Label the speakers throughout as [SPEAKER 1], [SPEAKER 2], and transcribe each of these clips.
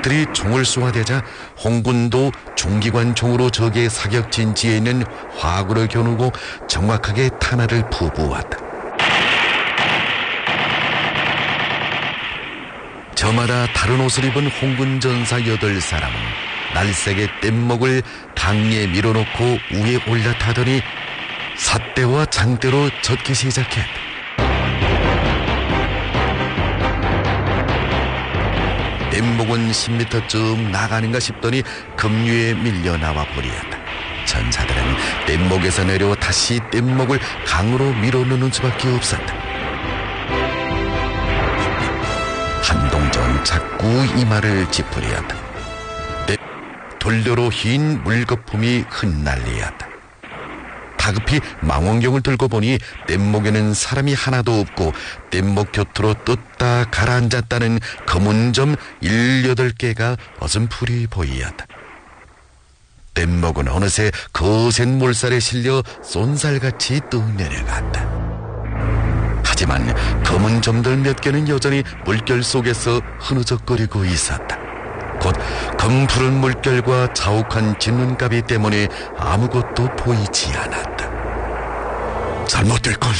[SPEAKER 1] 적들이 총을 쏘아대자 홍군도 중기관 총으로 적의 사격 진지에 있는 화구를 겨누고 정확하게 탄알을 부부었다. 저마다 다른 옷을 입은 홍군 전사 8사람은 날쌔게 뗏목을 강에 밀어놓고 위에 올라타더니 삿대와 장대로 젓기 시작했다. 뗏목은 10m쯤 나가는가 싶더니 급류에 밀려 나와 버리었다. 전사들은 뗏목에서 내려 다시 뗏목을 강으로 밀어넣는 수밖에 없었다. 한동정 자꾸 이마를 찌푸리었다. 돌려로 흰 물거품이 흩날리었다. 다급히 망원경을 들고 보니 뗏목에는 사람이 하나도 없고 뗏목 곁으로 떴다 가라앉았다는 검은 점 18개가 어슴푸리 보이었다. 뗏목은 어느새 거센 몰살에 실려 쏜살같이 떠내려갔다. 하지만 검은 점들 몇 개는 여전히 물결 속에서 흐느적거리고 있었다. 곧 검푸른 물결과 자욱한 진눈가비 때문에 아무것도 보이지 않았다. 잘못될걸.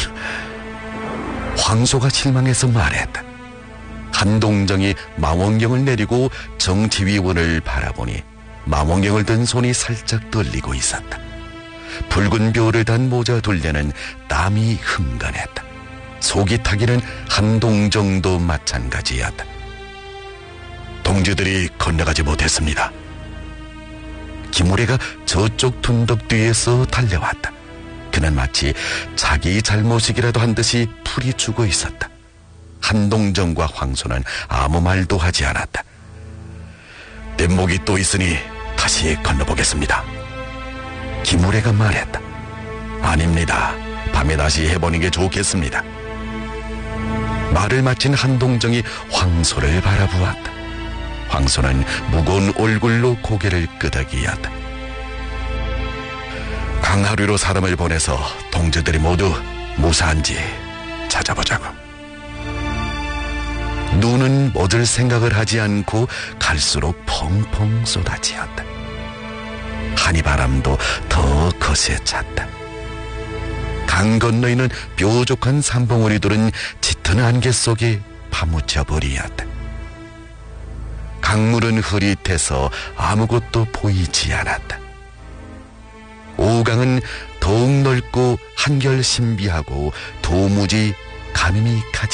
[SPEAKER 1] 황소가 실망해서 말했다. 한동정이 망원경을 내리고 정지위원을 바라보니 망원경을 든 손이 살짝 떨리고 있었다. 붉은 벼를 단 모자 둘레는 땀이 흥건했다. 속이 타기는 한동정도 마찬가지였다. 동지들이 건너가지 못했습니다. 김우래가 저쪽 둔덕 뒤에서 달려왔다. 그는 마치 자기 잘못이기라도 한 듯이 풀이 죽어 있었다. 한동정과 황소는 아무 말도 하지 않았다. 뗏목이 또 있으니 다시 건너보겠습니다. 김우래가 말했다. 아닙니다. 밤에 다시 해보는 게 좋겠습니다. 말을 마친 한동정이 황소를 바라보았다. 황소는 무거운 얼굴로 고개를 끄덕이었다. 강하류로 사람을 보내서 동지들이 모두 무사한지 찾아보자고. 눈은 멎을 생각을 하지 않고 갈수록 펑펑 쏟아지었다. 한이바람도 더 거세 찼다. 강 건너 있는 뾰족한 산봉우리들은 짙은 안개 속에 파묻혀 버리었다. 강물은 흐릿해서 아무것도 보이지 않았다. 오강은 더욱 넓고 한결 신비하고 도무지 가늠이 가지